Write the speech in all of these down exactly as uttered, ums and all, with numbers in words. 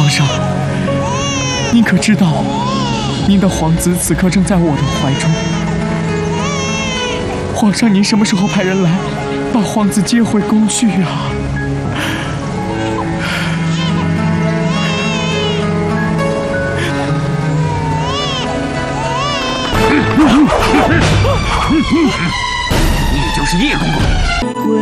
皇上，您可知道，您的皇子此刻正在我的怀中？皇上，您什么时候派人来把皇子接回宫去啊？ 你就是叶公公。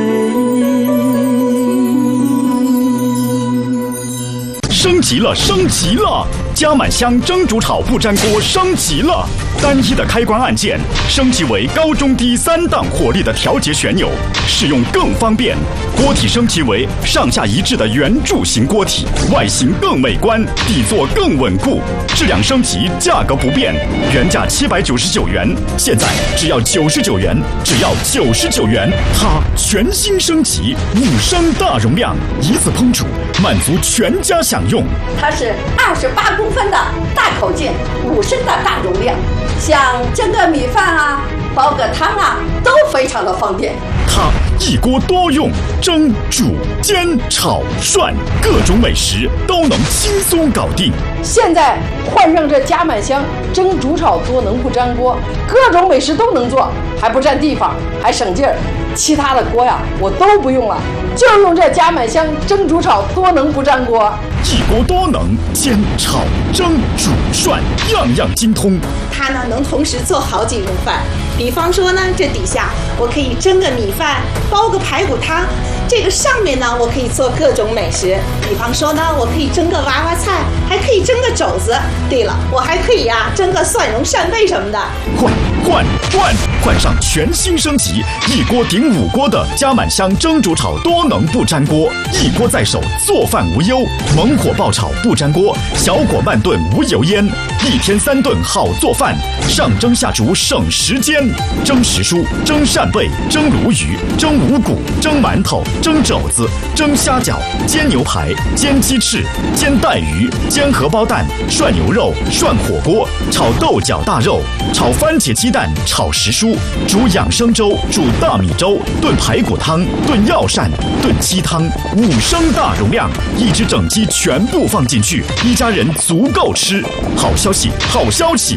升级了，升级了！加满香蒸煮炒不粘锅升级了，单一的开关按键升级为高中低三档火力的调节旋钮，使用更方便。锅体升级为上下一致的圆柱形锅体，外形更美观，底座更稳固。质量升级，价格不变，原价七百九十九元，现在只要九十九元，只要九十九元。它全新升级，五升大容量，一次烹煮，满足全家享用。 它是二十八公分的大口径，五升的大容量，像蒸个米饭啊、煲个汤啊，都非常的方便。 它一锅多用，蒸、煮、煎、炒、涮，各种美食都能轻松搞定。 现在换上这加满香蒸、煮、炒多能不粘锅，各种美食都能做，还不占地方，还省劲儿。其他的锅呀，我都不用了，就用这加满香蒸、煮、炒多能不粘锅。 一锅多能，煎、炒、蒸、煮、涮，样样精通。 它呢能同时做好几种饭，比方说呢，这底下我可以蒸个米饭，煲个排骨汤。这个上面呢，我可以做各种美食，比方说呢，我可以蒸个娃娃菜，还可以蒸个肘子。对了，我还可以呀、啊、蒸个蒜蓉扇贝什么的。 换换换，换上全新升级，一锅顶五锅的加满香蒸煮炒多能不粘锅，一锅在手，做饭无忧。猛火爆炒不粘锅，小火慢炖无油烟，一天三顿好做饭，上蒸下煮省时间。蒸时蔬、蒸扇贝、蒸鲈鱼、蒸五谷、蒸馒头、蒸肘子、蒸虾饺、煎牛排、煎鸡翅、煎带鱼、煎荷包蛋、涮牛肉、涮火锅、炒豆角大肉、炒番茄鸡蛋、炒时蔬、煮养生粥、煮大米粥、炖排骨汤、炖药膳、炖鸡汤，五升大容量，一只整鸡全部放进去，一家人足够吃。好消息，好消息！